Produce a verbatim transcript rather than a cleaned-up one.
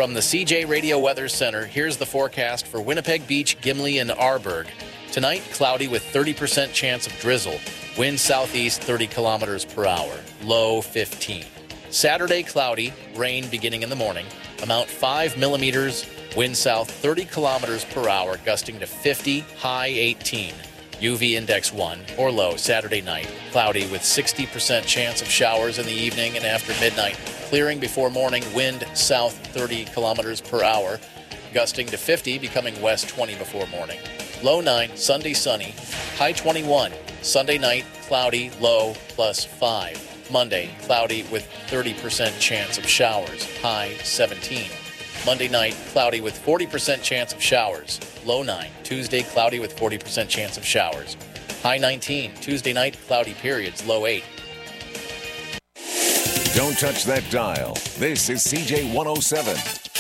From the C J Radio Weather Center, here's the forecast for Winnipeg Beach, Gimli, and Arborg. Tonight, cloudy with thirty percent chance of drizzle. Wind southeast thirty kilometers per hour. Low fifteen. Saturday, cloudy, rain beginning in the morning. Amount five millimeters. Wind south thirty kilometers per hour, gusting to fifty, high eighteen. U V index one or low Saturday night. Cloudy with sixty percent chance of showers in the evening and after midnight. Clearing before morning, wind south thirty kilometers per hour, gusting to fifty, becoming west twenty before morning. Low nine, Sunday sunny, high twenty-one. Sunday night, cloudy, low plus five. Monday, cloudy with thirty percent chance of showers, high seventeen. Monday night, cloudy with forty percent chance of showers, low nine. Tuesday, cloudy with forty percent chance of showers, high nineteen. Tuesday night, cloudy periods, low eight. Don't touch that dial. This is C J one oh seven.